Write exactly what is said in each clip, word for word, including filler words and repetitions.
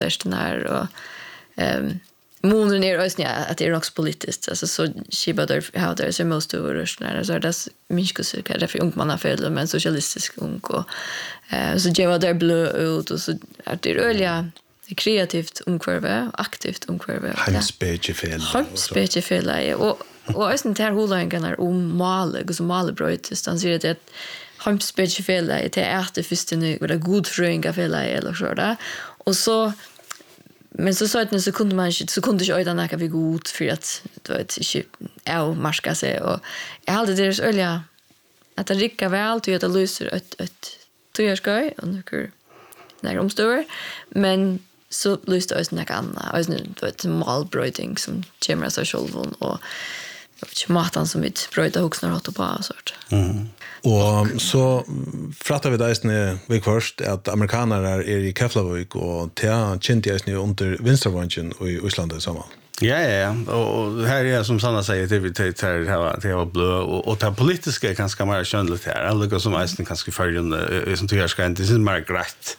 den här och ehm månen är också att det är också politiskt alltså så skiba där how there is most of us när så det minst så kan det för ung man har men socialistisk ung och eh så det var där blå ut och så att det öliga kreativt omkvarve aktivt omkvarve Heimspeciefel Heimspeciefel och och är inte här hållangarna om male och så male bröt så ser det att Heimspeciefel det är det första nu vad det god fröinga fel eller så där och så men så sa det så kunde man inte så kunde jag inte näka vi god för att du vet inte är marska sig och jag hade det så öliga att det rikka väl till att det löser ett ett tvåårsgrej och några när omstår men så löste det något annat alltså du vet malbröding som kommer så själv och maten som vi bröda också när åt på sort. Mm. Och så pratar vi där snä vi först att amerikaner är i Keflavik och ta chintias nu under vänstervången i Island samma. Ja ja ja och här är som Sanna säger det vi tar det här det var blå och och det politiska är ganska mer skönligt här. Alla som nästan kanske följande som tycker ska inte sin mer grätt.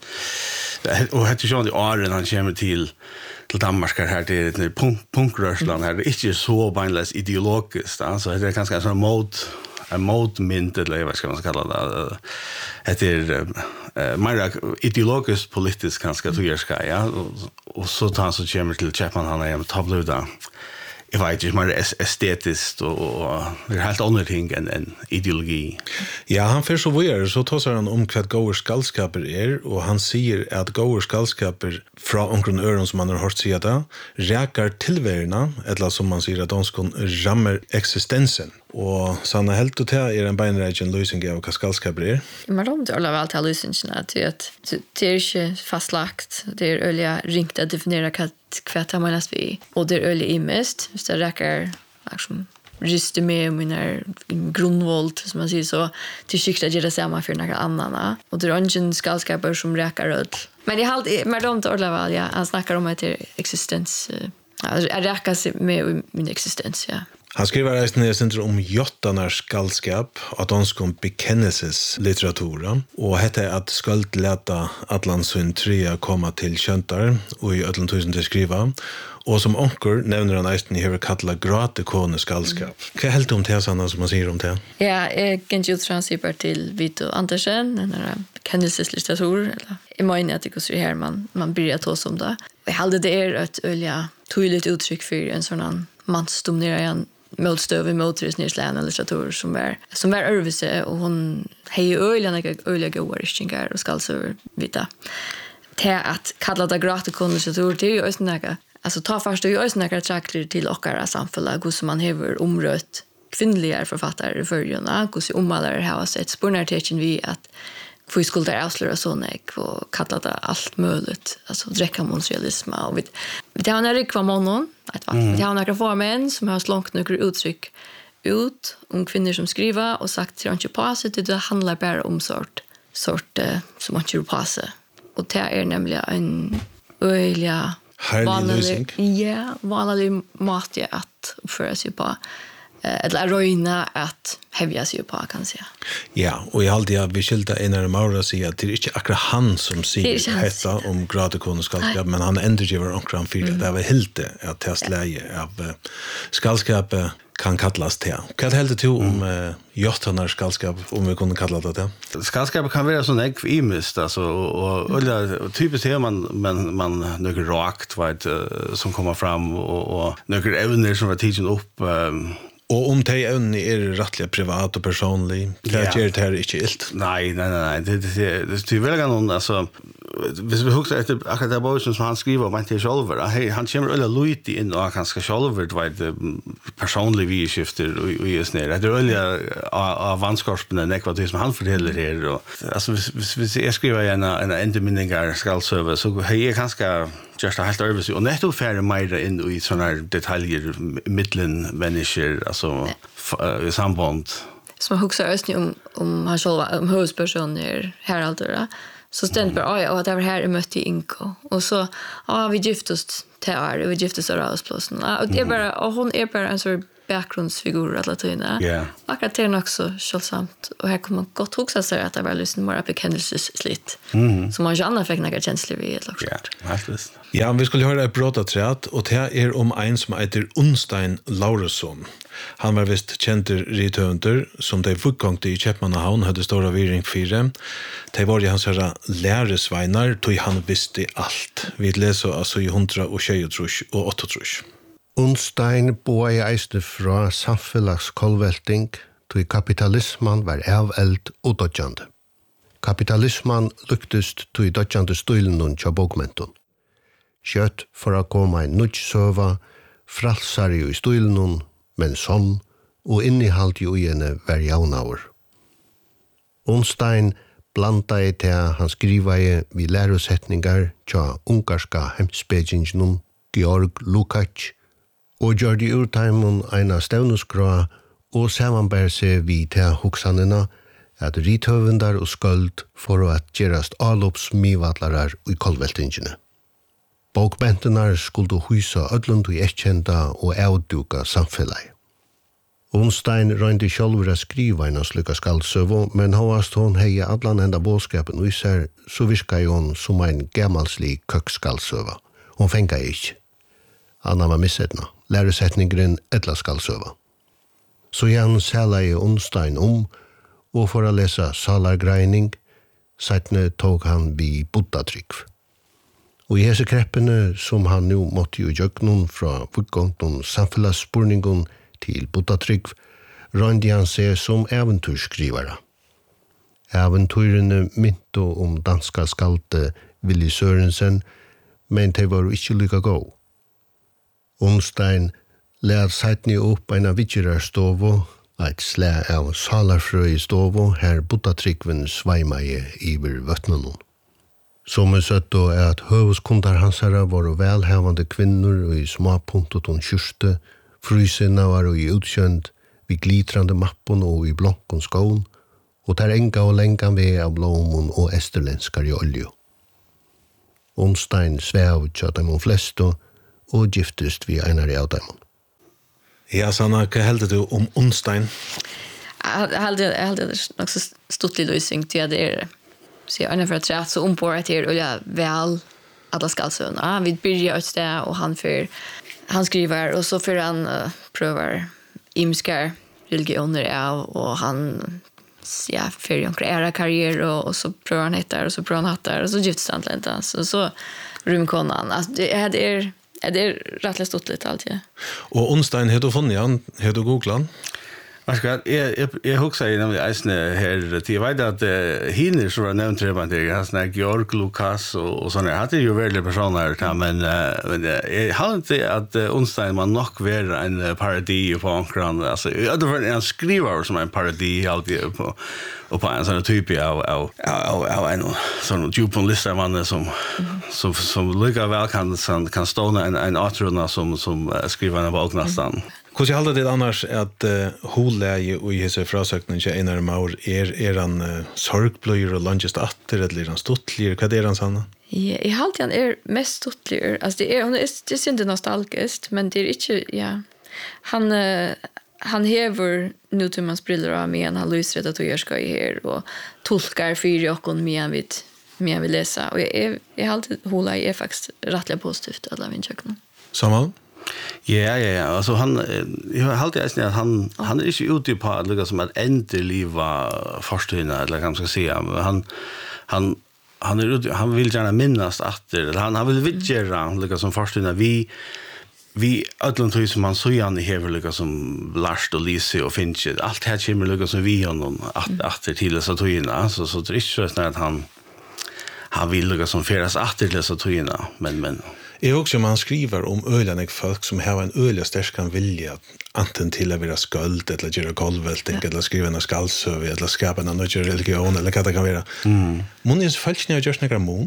Och hade ju de åren han kommer till till Danmark här det är punk punkrörsland här det är inte så bindless ideologiskt alltså det är ganska sån mode en mode mint eller vad ska man kalla det det är uh, mer ideologiskt politiskt ganska tyska ja och, och så tar han så kommer till Chapman han är tabloida jag vet inte mer estetiskt och det är helt andra ting än en ideologi. Ja, han för så vidare så tar han om vad goda skallskaper är och han säger att goda skallskaper från omkring öron som man har hört säga det räkar tillvärna eller som man säger att de ska rammer existensen. Och Sanna helt och det är en beinreigen lösning av vad skallskaper är. Men de då alla allt lösningen att det det är inte fastlagt. Det är öliga ringt att definiera kvart man nästan vi och det är öliga imest så det räcker liksom just med mina grundvolt som man säger så till skikta ge det samma för några andra och det är ingen skallskaper som räcker ut. Men det halt med de då alla ja han snackar om att det existens alltså är räcker med min existens ja. Han skriver resten i centrum om jottarnas skallskap, at de skal bekennelses litteratura, og hette er at skuld leta atlandsund trea komma til kjöntar, og i ötland tusen til skriva, og som onker nevner han eisen i hever kalla gratekone skallskap. Hva er helt om det, Sanna, som man sier om det? Ja, jeg kan jo transfer til Vito Andersen, den her bekennelseslitteratur, eller jeg mener at det går her man, man bryr ta oss om det. Jeg halde det er et ølja tydligt uttryck för en sån mansdominerad motstøve mot resnirslän litteratur som är som är örvise och hon hej öliga öliga goda riskingar och skall så vita te att kalla det gratikon litteratur det är ju ösnäga alltså ta först ju ösnäga trakter till ochara samfällag hur som man häver omrött kvinnliga författare för jona hur så omalar har sett spårnartecken vi att för skulle där avslöja såna och kalla det allt möjligt alltså dräcka monrealism och vi vi har en rikva månad att va vi har några formen som har slångt några uttryck ut om kvinnor som skriver och sagt till inte passa det det handlar bara om sort sort som man inte passa och det är nämligen en öliga vanlig ja vanlig mat att uppföra sig på eller röjna att hävja sig på kan säga. Ja, och jag alltid har vi skilta en av Maura säger att det är inte akkurat han som säger detta om gratikon skallskap, men han ändrar ju var omkring för det var helt att testläge av skallskap kan kallas det. Vad helt det om mm. jottarnas skallskap om vi kunde kalla det det? Skallskap kan vara sån ek imist alltså och och typiskt här man man man några rakt vad som kommer fram och och några evner som var tidsen upp um, och om det är är rättliga privat och personlig det gör det här inte ilt. Nej nej nej det det det är väl någon alltså hvis vi husker etter akkurat det boken som han skriver om til sjølver, han kommer øyla luit inn og han skal sjølver det personlig vi skifter og i oss nere. Det er øyla av vannskorpene nekva det som han forteller her. Og, altså, hvis, hvis jeg skriver en, en endeminningar skaldsøve, så har jeg ganske just det helt øyvis, og nettopp færre meira inn i sånne detaljer, middelen mennesker, altså uh, samband. Som husker øyne om, om han sjølv, om hovedpersoner her alt det, så ständigt bara ja och det var här jag mötte Inko och så ja vi gifte oss till här vi gifte oss av Rasplåsen och det är bara och hon är bara en så bakgrundsfigurer alla tøyna. Ja. Akkurat det er nok så kjølsamt. Og her kan man godt huske seg at det var lyst mer bekennelseslitt. Mhm. Så man ikke annet fikk noen kjensler ved et Ja, helt visst. Ja, vi skulle høre et brått av treet, og det er om en som heter Unstein Lauresson. Han var visst kjenter rithøvender, som de fullgångte i Kjeppmannahavn hadde stora viring fire. De var i hans herra læresveinar, tog han visste alt. Vi leser altså i hundra og tjejutrush og åttetrush. Unstein boa i eiste fra samfellagskolvelting, tog kapitalisman var aveld og dodjande. Kapitalisman luktest tog dodjande støylen tja bokmenton. Kjøtt for å komme en nudgsøva, fralsar jo i støylen, men sånn, og innehalt jo igjen var jaunaur. Unstein blanda i til han skriva i vi lærosetningar tja ungarska hemspegingen Georg Lukács, og gjør de urteimen eina stevnuskra og samanbær seg vi til hoksanina at rithøvendar og skuld for at gerast allops mivatlarar i kolveltingene. Bokbentenar skulle husa ödlund og ekkjenda og avduka samfellag. Unstein røyndi sjálfur að skriva en slukka skaldsøvo, men hovast hon heia allan enda båskapen og især, så virka hon som ein gammalslig køkkskaldsøva. Hon fenga ikkje. Anna var missetna, læresetningren etla skaldsøva. Så igjen sæla i Unstein om, og for å lesa salargreining, seitne tog han vi buddhatrykv. Og i hese kreppene som han nu måtte jo gjøknun fra utgångton samfellagsspurningon til buddhatrykv, røyndi han seg som eventyrskrivara. Eventyrene mynte om danska skalte Willy Sørensen, men de var ikke lykka gå. Unstein lær seitni opp eina vidgerarstovo, eit slæ av salarfrøy stovo, her buddhatrykven sveimaie iver vøtnanon. Som er søtt og er at høvuskundar hansara var velhavande kvinnor i småpuntoton kyrste, frysinna var i utkjönd, vi glitrande mappon og i blonkon skån, og der enga og lengan ved av blomon og esterlenskar i oljo. Unstein svev tjadamon flesto, og giftest vi einar i avdamon. Ja, Sanna, hva heldur du om Unstein? Jeg held det nok så stuttlig løsning til at det er så jeg for at rett så ombord at det er olja vel alla skaldsøvna. Vi byrjar et sted, og han fyr han skriver, og så fyr han uh, prøver imskar religioner av, og han ja, fyr jonkra era karriär, og, og så prøver han hittar, og så prøver han hattar, og så giftes han til enda. Så, så rymkonan. Altså, det er, det er, det er rettelig stått litt alltid. Og Unstein, har du funnet han? Har du googlet han? Jag jag jag huxar i nämligen isne här till vet att hinner så var nämnt det man det har såna Georg Lukács och och såna hade ju väldigt personer där men men jag har inte att Unstein man nog vara en parodi på ankran alltså det var en skrivare som en parodi alltid på och på en sån typ av av av av en sån djupen lista man som som som lika väl kan kan ståna en en autor som som skriver en bok nästan. Hvordan halder det annars at uh, holeie og i hese frasøkningen til Einar Maur er, er han uh, sorgbløyer og langest atter, eller er han stuttligere? Hva er han sann? Ja, jeg halte han er mest stuttligere. Altså, det er, det er, det er ikke nostalgisk, men det er ikke, ja. Han, uh, han hever nu til man spriller av med en han løsrett at jeg skal i her, og tolkar fyra og med han vil, med han vil lese. Og jeg, jeg halte holeie er faktisk rettelig positivt, alle min kjøkken. Samal? Ja, ja, ja. Alltså han jag har alltid sagt att han han är inte ute på att liksom att ändliga förstående eller kan man ska säga. Han han han är han vill gärna minnas att det han han vill vidgera liksom förstående vi vi Atlantis som man så gärna häver liksom Lars och Lise och Finch allt här kommer liksom vi honom att att till så tojna så så det är inte så att han han vill liksom föras att till så tojna men men Jeg også man skriver om øyne folk som har en øyne sterkan vilja anten til å være skuld, eller gjøre kolvelting, ja. Eller skrive en skaldsøv, eller skapa en nødvendig religion, eller hva det kan være. Mm. Mån er selvfølgelig har gjort noen mån?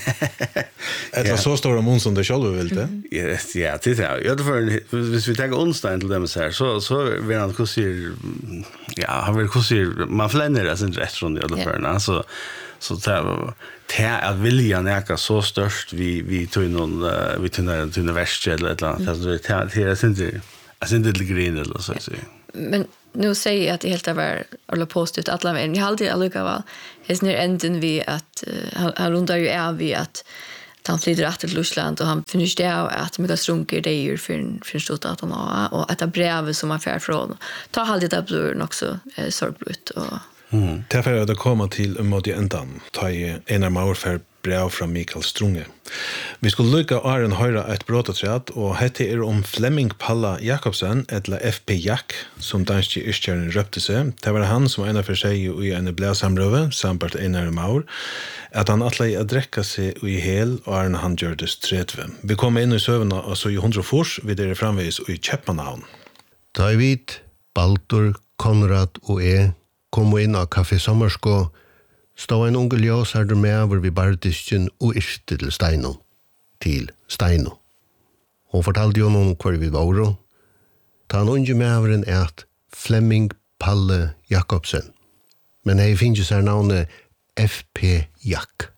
Eller ja. Så stor mån som det selv vil det? Ja, ja, det er det. Hvis vi tenker Unstein til dem her, så, så vil han hvordan ja, han vil hvordan man flenner det sin rett rundt i alle førene, så så det det att vilja näka så störst vi vi tog någon vi tog någon universitet eller ett eller annat det det är inte Alltså inte lite grin eller så att säga. Men nu säger jag att det helt är väl alla positivt alla men jag har alltid allika väl är när änden vi att uh, han, han rundar ju är vi att han flyttar rätt till Ryssland och han finner det att mycket strunker det ju för för stort att han har och att det brev som han får från ta alltid det blir också eh, sorgligt och mm. Därför är det komma till en mot ändan ta i en av maur för brev från Mikael Strunge. Vi skulle lycka Aron höra ett brotaträd och hette är om Flemming Palla Jakobsen eller F P Jack som danske yrkjärnen röpte sig. Det var han som ena för sig i en bläsamröve samt en av maur att han atla att dräcka sig i hel och Aron han gjordes tretve. Vi kom in i sövna och så i hundra fors vid det framvis i Köpenhamn. David, Baldur, Konrad og jeg kom inn av Kaffe Sommerskå, stod en unge ljøsarder med hvor vi bardisken og yrste til Steino, til Steino. Hun fortalte jo noen hvor vi var, ta han unge med over en et Flemming Palle Jakobsen, men jeg finner seg navnet F P Jack.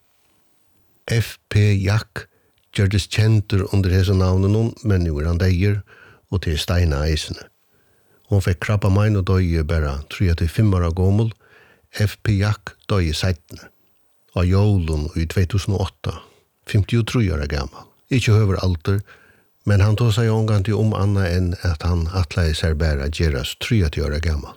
F P Jack gjørtes kjenter under hese navnet noen, men jo er han deier, og til Steina eisene. Hon fikk krabba mein og døye bare tre til fem år gammel. F P Jack døye seitene. Av jolun i två tusen og åtta, femtiotre år gammel. Ikke høver alter, men han tog seg omgang til om anna enn at han atleie seg bare gjeras trettio år gammel.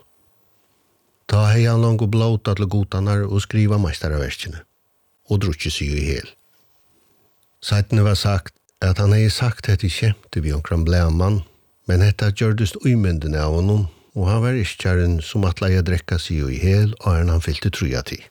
Ta hei han langt og blåta til gotanar og skriva meistaraverskene, og drutje seg i hel. Seitene var sagt at han hei sagt etter kjemte vi omkring blæmann, men detta gjørdes uimendene av honom, og han var iskjæren som atleie drekka seg i hel, og han fyllte truja til.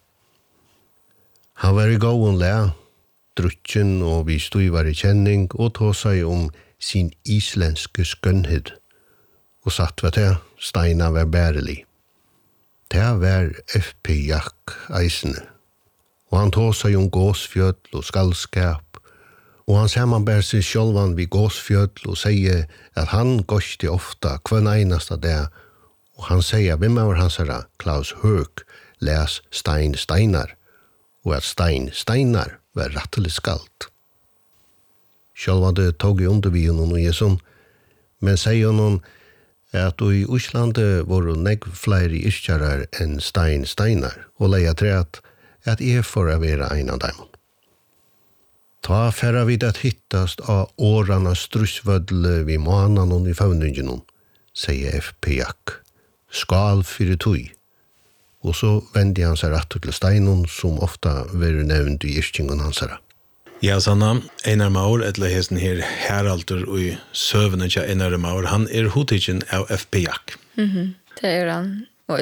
Han var i gåen le, drutjen og vi stod var i kjenning, og tog seg om sin islenske skønnhed, og satt ved det, steina var bærelig. Det var F P Jack eisene, og han tog seg om gåsfjøtl og skallskap, og han samanbær seg sjølvan vid gåsfjøtl og sier at han gåsti ofta kvann einasta det, og han sier hvem av hans herra Klaus Høg les Stein Steinar, og at Stein Steinar var rattelig skalt. Sjølvan det tog i undervien og Jesun, men sier noen at i Oslandet var negv flere iskjarar enn Stein Steinar, og leia treat at jeg får være ein av dem. Ta færra vid at hittast av årarna strussvødle vi månaden og i faunningen, sier F P Jack. Skal fyrir tui. Og så vendi han seg rett til Steinon, som ofta var nevnt i yrkingen hans herra. Ja, Sanna, Einar Maur, eller hesten her Heraldur og i søvnen til Einar Maur, han er hotikken av F P Jack. Mhm. Det er han. Og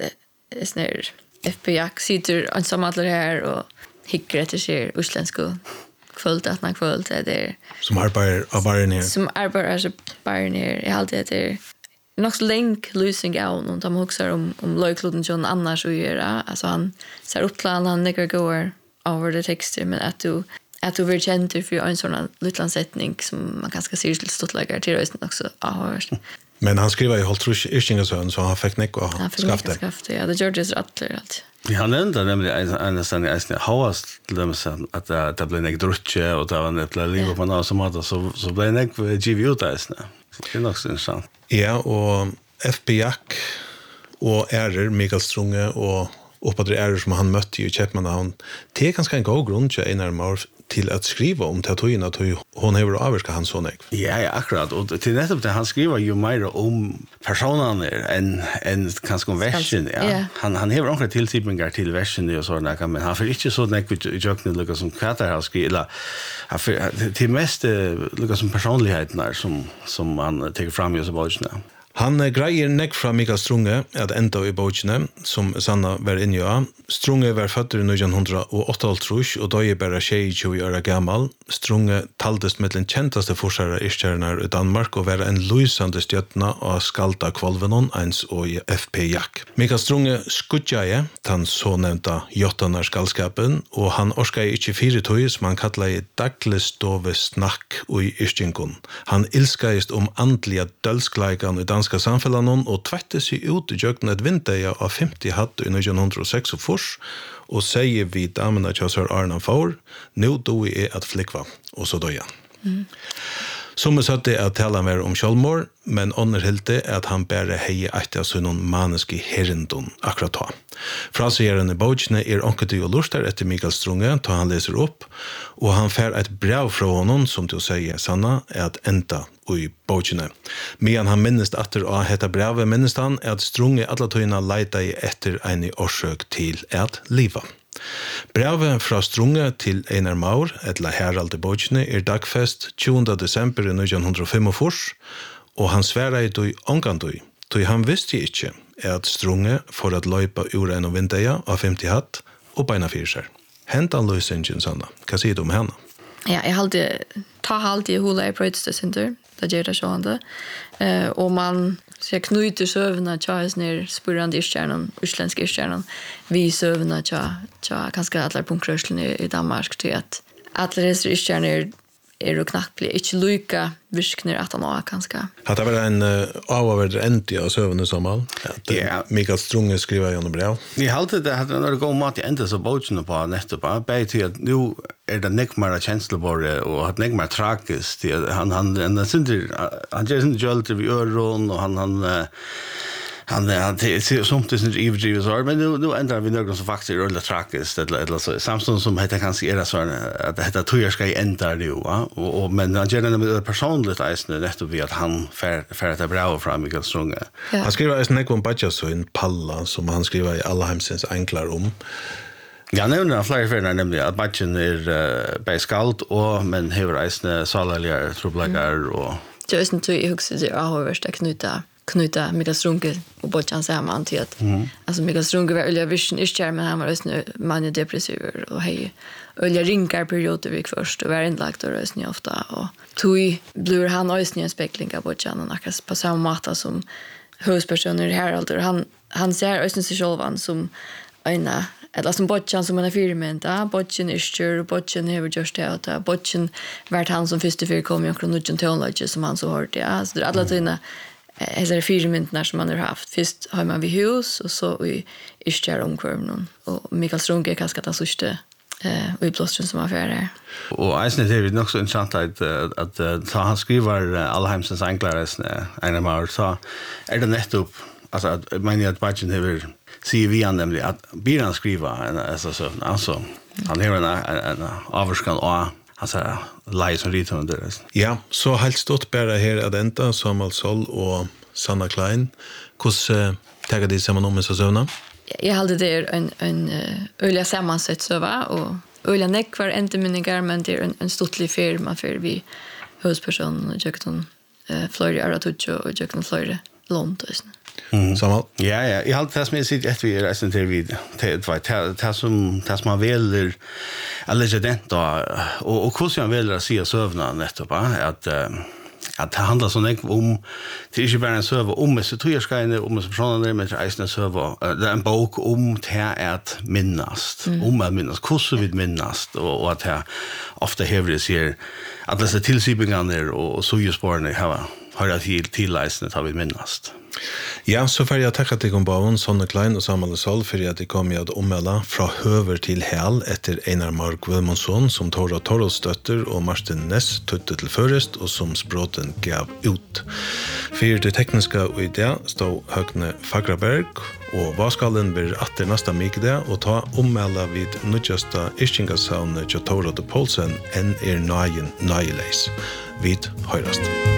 jeg er F P Jack sitter ansammadler her og hikker etter seg uslensko kvöld att när kvöld det är som arbetar av baren här som arbetar av baren här jag alltid det är nog så länk losing out och de också om om löjkloden John annars och göra alltså han ser upp plan han nigger går over the texture men att du att du vill känna för en sån liten sättning som man ganska ser till stort lägger till rösten också ja men han skriver ju håll tror jag så så han fick näck och skafta skafta ja det Georges rattler allt. Ja, han nämnde nämligen en sån en havas till dem så att det blev en drutche och det var en ett liv på något som hade så så blev en G V ut där snä. Det är nog så intressant. Ja, och F P Jack och Erer Mikael Strunge och uppåt Erer som han mötte i Köpenhamn. Det är ganska en god grund till Einar Maur till att skriva om tatuin att hon har avverkat hans son. Ja, ja, akkurat. Och till nettopp det han skriver ju mer om personerna än än kanske om versen, ja. Yeah. Han han har också tilltipningar till versen och sådana men han får inte så mycket i jocken lika som Katar har skrivit eller han för till mest lika som personligheterna som som han tar fram i så bollarna. Han greier nekk fra Mikael Strunge at enda i bøkene, som Sanna var inne i. Strunge var født i nitton åtta og da er bare tjueto år gammel. Strunge taldes med den kjenteste forsere iskjærner i Danmark og var en lysende stjøttene av skalta kvalvenon, ens og i F P Jack. Mikael Strunge skudjaje, den så nevnte jottene skalskapen, og han orskaje ikke fire tøy, som han kallet daglig stove snakk og i iskjengen. Han ilskajest om andlige dølskleikene i dansk danska samfellanon og tvette seg ut i jøkken et vindeia av femti hatt i nitton oh six og sier vi damene kjøsar Arna for, nå do er at flikva, og så døya. Mm. Som sa det at tala mer om sjálvmord, men underhilte at han bare hei etter sånn maniske herrendon akkurat ta. Frasigeren i bøkene er onketig og lurstar etter Mikael Strunge, ta han leser opp, og han fer et brev fra honom, som til å si sanna, er at enda i bøkene. Men han minnest atter å heta brevet, minnest han at Strunge alle tøyna leita i etter en i årsøk til at liva. Brevet fra Strunge til Einar Maur, etla Herald i bøkene, er dagfest tjuende desember nitton fyrtiofem, og han sværa i døy ångandøy, døy han visste ikke at Strunge for at løypa ur en og vindeia av femti hatt og beina fyrir seg. Hentan løysingen sånn, hva sier du om henne? Ja, jeg halde, ta halde i hula i prøytestesinter, det gjør det sånn, uh, og man ser knuter søvna tja nir spurrande iskjernan, uslensk iskjernan, vi søvna tja, tja kanskje atler punkrørslen i, i Danmark, til at atler iskjernan er er jo knappt blir ikke lykke virkner at han har kanskje. Hadde det vært en uh, avhverd endi av søvende sammen? At yeah. Mikael Strunge skriver gjennom brev? Jeg halte det at når det går mat i enda så bøtjene på nettopp, bare til at nå er det nekmere kjenslebore og at nekmere tragisk. Han, han, han, han, han gjør sin jølter ved øron og han, han Han han ser som det är ivrig så men nu nu ändrar vi något som faktiskt är väldigt tragiskt eller eller så samstund som heter kanske är det så att det heter tror jag ska ändra det va och, och men han gör det med personligt äsne rätt och vi att han för för att det bra fram Mikael Strunge. Ja. Han skriver en ekon budget så en palla som han skriver i alla hemsens enklar om. Ja, nevner flere fyrner nemlig at budgeten er uh, beiskalt og men hever äsne salalier troblagar og det är inte så i huset det har varit knuta knuta Mikael Strunge och Botjan samman till att mm. alltså Mikael Strunge var öliga vision iskär men han var just nu manja depressiv och hej öliga rinkar perioder vi först och var inlagt och rösning ofta och tog blir han ösning en spekling av Botjan och nakas på samma mata som huvudpersoner här alltså han han ser ösning sig själv som ena eller som Botjan som en firmen där Botjan iskär Botjan har just det att Botjan vart han som första för kom jag från Nordjylland som han så hört ja så alla dina är det fyra minuter som man har haft. Först har man vid hus och så i Ischär omkvarmen. Och Mikael Strunge är kanske den sista eh, i plåstren som affär är. Och eisen är det också intressant att, att, att ta han skriver alla hemsens enklare Einar Maur så är det nettopp alltså att man att budgeten över säger vi han nämligen att blir han skriva alltså så alltså han har en en avskan och han säger lies som ritar under det. Ja, så helt stått bara här att ända Samuel Sol och Sanna Klein. Hur tagar de samman om med så såna? Jag hade det en en öliga sammansätt så va och öliga neck var inte minningar men det är en, en stortlig firma för vi husperson och Jökton eh Florida Aratucho och Jökton Florida London. Mm. Samuel? Ja, ja. Jag har alltid det som jag sitter efter vi är resten till vid det som det som man väljer eller det då och och hur ska man välja att se sövna nettopp att att det handlar så mycket om det är inte bara en server om så tror jag ska in om så personer med en server det är en bok om det är att minnast om att minnas hur så vid minnast och, och att det ofta hävdar det ser att det är tillsipningar och så ju spåren har har jag till tilläsnet har vi minnast. Ja, så får jeg takke til Gombaven, Sonne Klein og Samuel Sol for at de kom i å ommelde fra høver til hæl etter Einar Maur Guðmundsson som Tora Torolds støtter og Martin Ness tøtte til først og som språten gav ut. For det tekniske og i det stod Høgne Fagraberg og Vaskallen blir atter neste mye det og ta ommelde vid nødjøste Ischingasavnet til Tora de Polsen enn er nøyen nøyeleis. Vid høyrest.